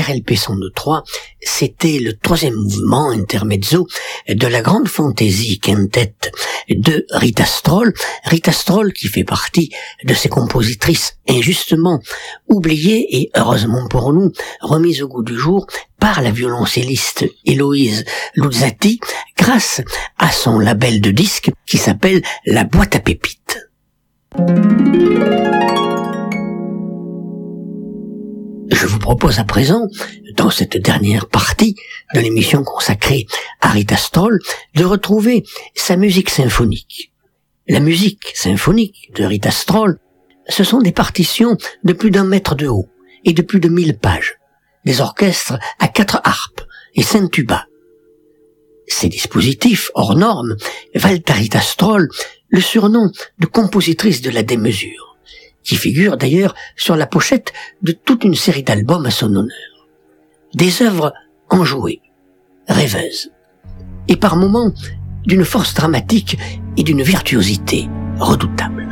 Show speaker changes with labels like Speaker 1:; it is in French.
Speaker 1: RLP 102.3, c'était le troisième mouvement intermezzo de la grande fantaisie quintet de Rita Stroll. Rita Stroll qui fait partie de ces compositrices injustement oubliées et heureusement pour nous remises au goût du jour par la violoncelliste Héloïse Luzzati grâce à son label de disques qui s'appelle La Boîte à Pépites. Je vous propose à présent, dans cette dernière partie de l'émission consacrée à Rita Stroll, de retrouver sa musique symphonique. La musique symphonique de Rita Stroll, ce sont des partitions de plus d'1 mètre de haut et de plus de 1000 pages, des orchestres à 4 harpes et 5 tubas. Ces dispositifs hors normes valent à Rita Stroll le surnom de compositrice de la démesure, qui figure d'ailleurs sur la pochette de toute une série d'albums à son honneur. Des œuvres enjouées, rêveuses, et par moments d'une force dramatique et d'une virtuosité redoutable.